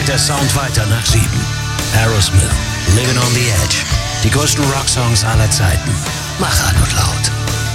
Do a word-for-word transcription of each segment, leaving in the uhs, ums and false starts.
geht der Sound weiter nach sieben. Aerosmith, Living on the Edge. Die größten Rocksongs aller Zeiten. Mach an und laut.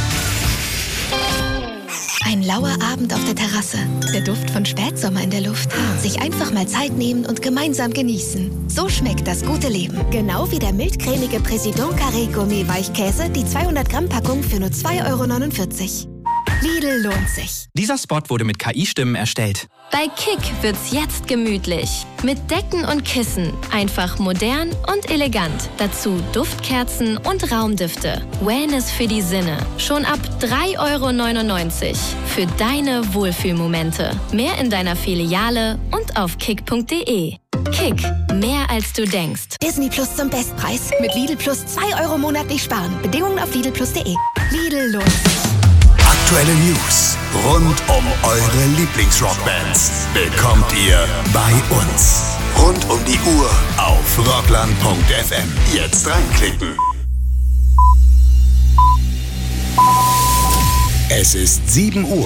Ein lauer Abend auf der Terrasse. Der Duft von Spätsommer in der Luft. Sich einfach mal Zeit nehmen und gemeinsam genießen. So schmeckt das gute Leben. Genau wie der mildcremige Président Carré Gourmet Weichkäse, die zweihundert Gramm Packung für nur zwei Euro neunundvierzig. Lidl lohnt sich. Dieser Spot wurde mit K I-Stimmen erstellt. Bei Kick wird's jetzt gemütlich. Mit Decken und Kissen. Einfach modern und elegant. Dazu Duftkerzen und Raumdüfte. Wellness für die Sinne. Schon ab drei Euro neunundneunzig. Für deine Wohlfühlmomente. Mehr in deiner Filiale und auf kick punkt de. Kick. Mehr als du denkst. Disney Plus zum Bestpreis. Mit Lidl Plus zwei Euro monatlich sparen. Bedingungen auf lidl plus punkt de. Lidl lohnt sich. Aktuelle News rund um eure Lieblingsrockbands bekommt ihr bei uns. Rund um die Uhr auf rockland punkt f m. Jetzt reinklicken. Es ist sieben Uhr.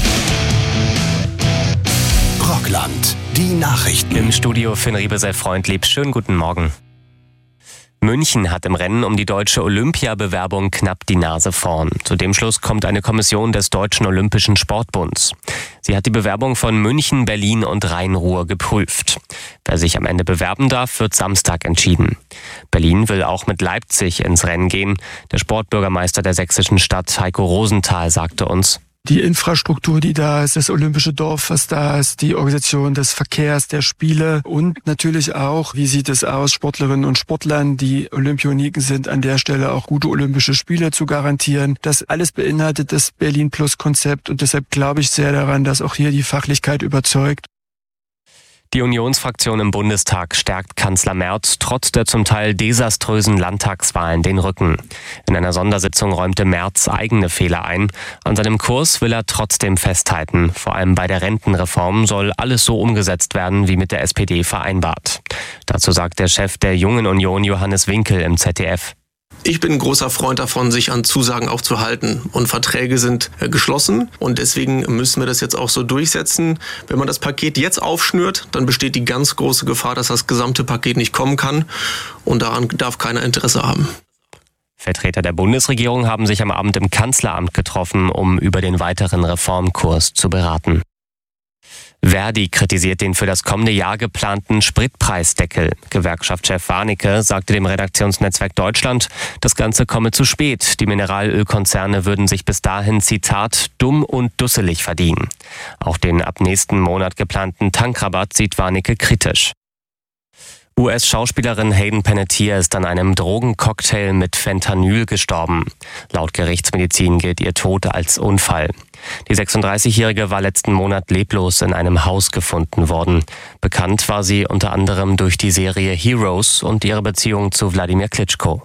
Rockland, die Nachrichten. Im Studio Finn Riebe sehr freundlich. Schönen guten Morgen. München hat im Rennen um die deutsche Olympiabewerbung knapp die Nase vorn. Zu dem Schluss kommt eine Kommission des Deutschen Olympischen Sportbunds. Sie hat die Bewerbung von München, Berlin und Rhein-Ruhr geprüft. Wer sich am Ende bewerben darf, wird Samstag entschieden. Berlin will auch mit Leipzig ins Rennen gehen. Der Sportbürgermeister der sächsischen Stadt, Heiko Rosenthal, sagte uns: Die Infrastruktur, die da ist, das olympische Dorf, was da ist, die Organisation des Verkehrs, der Spiele und natürlich auch, wie sieht es aus, Sportlerinnen und Sportlern, die Olympioniken sind, an der Stelle auch gute olympische Spiele zu garantieren. Das alles beinhaltet das Berlin-Plus-Konzept und deshalb glaube ich sehr daran, dass auch hier die Fachlichkeit überzeugt. Die Unionsfraktion im Bundestag stärkt Kanzler Merz trotz der zum Teil desaströsen Landtagswahlen den Rücken. In einer Sondersitzung räumte Merz eigene Fehler ein. An seinem Kurs will er trotzdem festhalten. Vor allem bei der Rentenreform soll alles so umgesetzt werden, wie mit der S P D vereinbart. Dazu sagt der Chef der Jungen Union, Johannes Winkel, im Z D F: Ich bin ein großer Freund davon, sich an Zusagen auch zu halten. Und Verträge sind geschlossen. Und deswegen müssen wir das jetzt auch so durchsetzen. Wenn man das Paket jetzt aufschnürt, dann besteht die ganz große Gefahr, dass das gesamte Paket nicht kommen kann. Und daran darf keiner Interesse haben. Vertreter der Bundesregierung haben sich am Abend im Kanzleramt getroffen, um über den weiteren Reformkurs zu beraten. Verdi kritisiert den für das kommende Jahr geplanten Spritpreisdeckel. Gewerkschaftschef Warnecke sagte dem Redaktionsnetzwerk Deutschland, das Ganze komme zu spät. Die Mineralölkonzerne würden sich bis dahin, Zitat, dumm und dusselig verdienen. Auch den ab nächsten Monat geplanten Tankrabatt sieht Warnecke kritisch. U S-Schauspielerin Hayden Panettiere ist an einem Drogencocktail mit Fentanyl gestorben. Laut Gerichtsmedizin gilt ihr Tod als Unfall. Die sechsunddreißigjährige war letzten Monat leblos in einem Haus gefunden worden. Bekannt war sie unter anderem durch die Serie Heroes und ihre Beziehung zu Wladimir Klitschko.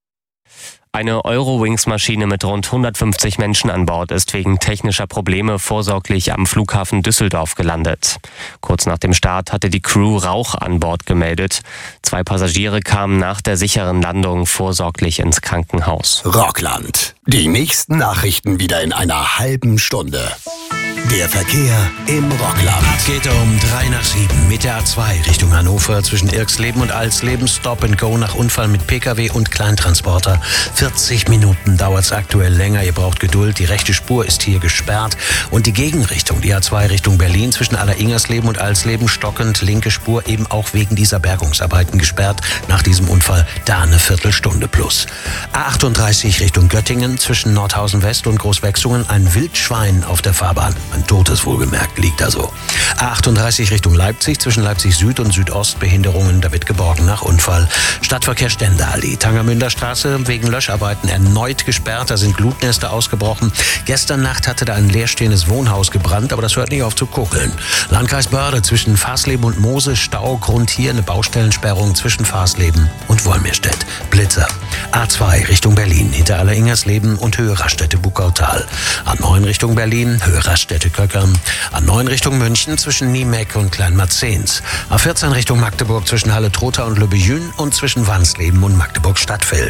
Eine Eurowings-Maschine mit rund hundertfünfzig Menschen an Bord ist wegen technischer Probleme vorsorglich am Flughafen Düsseldorf gelandet. Kurz nach dem Start hatte die Crew Rauch an Bord gemeldet. Zwei Passagiere kamen nach der sicheren Landung vorsorglich ins Krankenhaus. Rockland. Die nächsten Nachrichten wieder in einer halben Stunde. Der Verkehr im Rockland. Geht um drei nach sieben mit der A zwei Richtung Hannover zwischen Irksleben und Alsleben. Stop and Go nach Unfall mit P K W und Kleintransporter. vierzig Minuten dauert es aktuell länger. Ihr braucht Geduld. Die rechte Spur ist hier gesperrt. Und die Gegenrichtung, die A zwei Richtung Berlin zwischen Alleringersleben und Alsleben stockend. Linke Spur eben auch wegen dieser Bergungsarbeiten gesperrt. Nach diesem Unfall da eine Viertelstunde plus. A achtunddreißig Richtung Göttingen zwischen Nordhausen West und Großwechsungen. Ein Wildschwein auf der Fahrbahn. Ein totes wohlgemerkt, liegt da so. A achtunddreißig Richtung Leipzig, zwischen Leipzig Süd und Südost Behinderungen, da wird geborgen nach Unfall. Stadtverkehr Stendallee, Tangermünder Straße, wegen Löscharbeiten erneut gesperrt, da sind Glutnester ausgebrochen. Gestern Nacht hatte da ein leerstehendes Wohnhaus gebrannt, aber das hört nicht auf zu kuckeln. Landkreis Börde, zwischen Fahrsleben und Mose, Stau, Grund hier eine Baustellensperrung zwischen Fahrsleben und Wolmirstedt. Blitzer. A zwei Richtung Berlin, hinter Alleringersleben und Höhe Raststätte Buckautal. A neun Richtung Berlin, Höhe Raststätte Köckern. A neun Richtung München zwischen Niemeck und Kleinmarzens. A vierzehn Richtung Magdeburg zwischen Halle-Trotha und Löbejün und zwischen Wansleben und Magdeburg-Stadtfeld.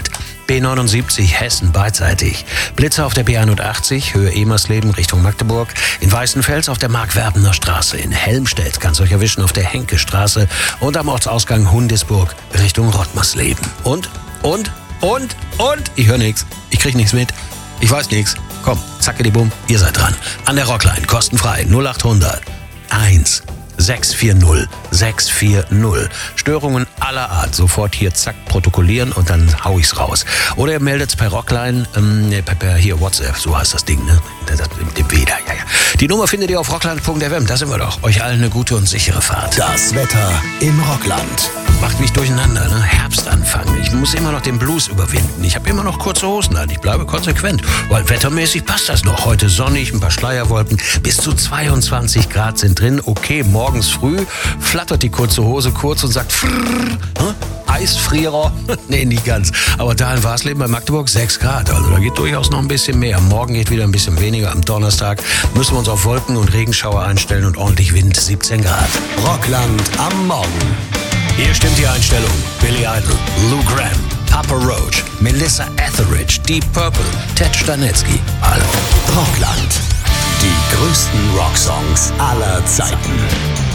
B neunundsiebzig Hessen beidseitig. Blitzer auf der B einundachtzig, Höhe Emersleben Richtung Magdeburg. In Weißenfels auf der Mark-Werbener Straße. In Helmstedt kann's euch erwischen auf der Henke-Straße. Und am Ortsausgang Hundesburg Richtung Rottmarsleben. Und, und, und, und, ich höre nichts. Ich krieg nichts mit. Ich weiß nichts. Komm, zacke die Bumm, ihr seid dran. An der Rockline, kostenfrei, null achthundert eins sechs vier null sechs vier null. Störungen aller Art. Sofort hier zack protokollieren und dann hau ich's raus. Oder ihr meldet's per Rockline, ähm, per, per hier WhatsApp, so heißt das Ding, ne? Das, das, mit dem Weder, ja, ja. Die Nummer findet ihr auf rockland punkt f m, da sind wir doch. Euch allen eine gute und sichere Fahrt. Das Wetter im Rockland. Macht mich durcheinander, ne? Herbstanfang. Ich muss immer noch den Blues überwinden. Ich habe immer noch kurze Hosen an. Ich bleibe konsequent, weil wettermäßig passt das noch. Heute sonnig, ein paar Schleierwolken. Bis zu zweiundzwanzig Grad sind drin. Okay, morgens früh flattert die kurze Hose kurz und sagt frrrr, hm? Eisfrierer? Nee, nicht ganz. Aber da in Warsleben bei Magdeburg sechs Grad. Also da geht durchaus noch ein bisschen mehr. Morgen geht wieder ein bisschen weniger. Am Donnerstag müssen wir uns auf Wolken und Regenschauer einstellen und ordentlich Wind, siebzehn Grad. Rockland am Morgen. Hier stimmt die Einstellung. Billy Idol, Lou Gramm, Papa Roach, Melissa Etheridge, Deep Purple, Ted Stanetzky. Hallo. Rockland. Die größten Rocksongs aller Zeiten.